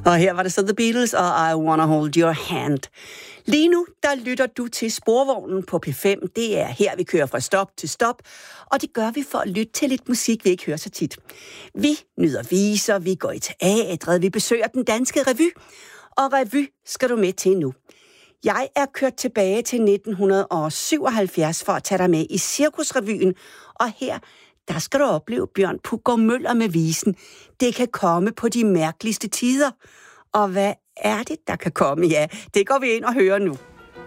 Og her var det så The Beatles og I Wanna Hold Your Hand. Lige nu, der lytter du til Sporvognen på P5. Det er her, vi kører fra stop til stop, og det gør vi for at lytte til lidt musik, vi ikke hører så tit. Vi nyder viser, vi går i teatret, vi besøger Den Danske Revy, og revy skal du med til nu. Jeg er kørt tilbage til 1977 for at tage dig med i Cirkusrevyen, og her der skal du opleve Bjørn Puggaard Møller med visen. Det kan komme på de mærkeligste tider. Og hvad er det, der kan komme? Ja, det går vi ind og hører nu.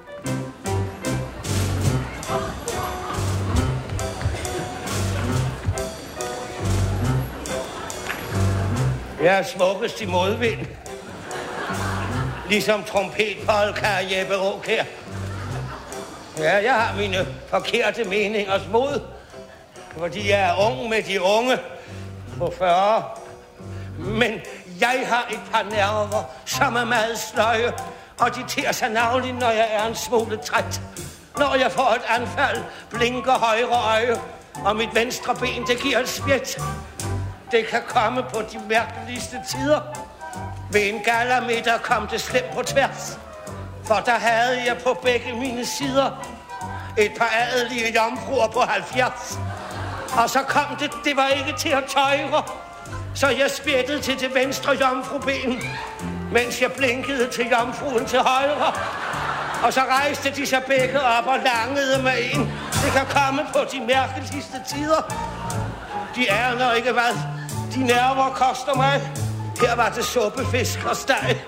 Jeg er smukkest i modvind. Ligesom trompetpolka og Jeppe Aakjær. Ja, jeg har mine forkerte meningers mod. Fordi jeg er ung med de unge på 40. Men jeg har et par nerver, som er meget sløje. Og de ter sig navnlig, når jeg er en smule træt. Når jeg får et anfald, blinker højre øje. Og mit venstre ben, det giver et spjæt. Det kan komme på de mærkeligste tider. Ved en gallamiddag kom det slemt på tværs. For der havde jeg på begge mine sider et par adelige jomfruer på 70. Og så kom det var ikke til at tøjre. Så jeg spjættede til det venstre jomfruben, mens jeg blinkede til jomfruen til højre. Og så rejste de sig begge op og langede med en. Det kan komme på de mærkeligste tider. De aner ikke hvad de nerver koster mig. Her var det suppefisk og steg.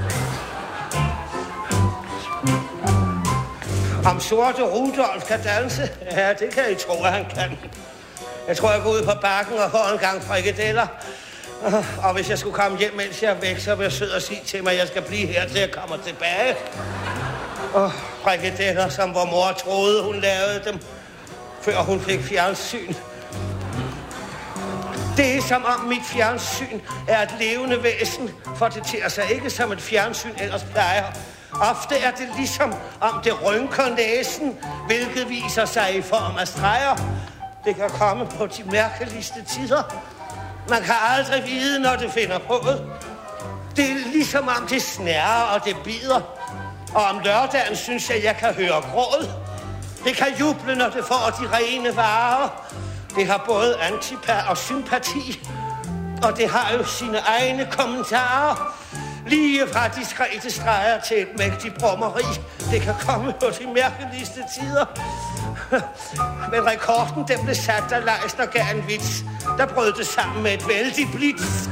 Om sorte Rudolf kan danse? Ja, det kan I tro, at han kan. Jeg tror, jeg går ud på bakken og får en gang frikadeller. Og hvis jeg skulle komme hjem, mens jeg er væk, så vil jeg sød og sige til mig, at jeg skal blive her, til jeg kommer tilbage. Og frikadeller, som vor mor troede, hun lavede dem, før hun fik fjernsyn. Det er som om mit fjernsyn er et levende væsen, for det ter sig ikke som et fjernsyn ellers plejer. Ofte er det ligesom om det rynker næsen, hvilket viser sig i form af streger. Det kan komme på de mærkeligste tider. Man kan aldrig vide, når det finder på. Det er ligesom om det snærer og det bider. Og om lørdagen synes jeg kan høre gråd. Det kan juble, når det får de rene varer. Det har både antipati og sympati. Og det har jo sine egne kommentarer. Lige fra diskrete streger til et mægtigt brummeri. Det kan komme på de mærkeligste tider. Men rekorden, den blev sat, da Leisner gav en vits. Der brød det sammen med et vældigt blitz.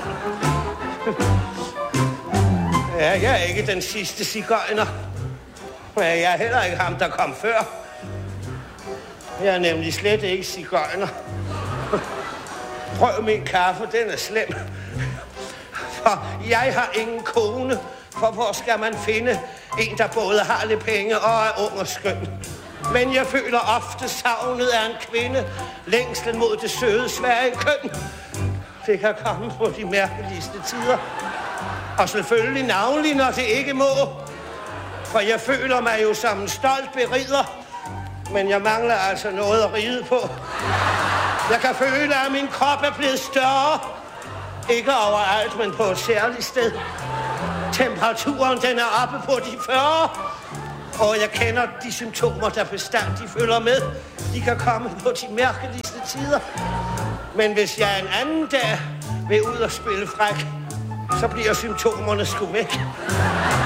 Ja, jeg er ikke den sidste sigøjner. Men jeg er heller ikke ham, der kom før. Jeg er nemlig slet ikke sigøjner. Prøv min kaffe, den er slem. For jeg har ingen kone. For hvor skal man finde en, der både har lidt penge og er ung og skøn? Men jeg føler ofte savnet af en kvinde. Længslen mod det søde Sverige køn. Det kan komme på de mærkeligste tider. Og selvfølgelig navnlig, når det ikke må. For jeg føler mig jo som en stolt berider. Men jeg mangler altså noget at ride på. Jeg kan føle, at min krop er blevet større. Ikke overalt, men på et særligt sted. Temperaturen, den er oppe på de 40. Og jeg kender de symptomer, der bestandigt følger med. De kan komme på de mærkeligste tider. Men hvis jeg en anden dag vil ud og spille fræk, så bliver symptomerne sgu væk.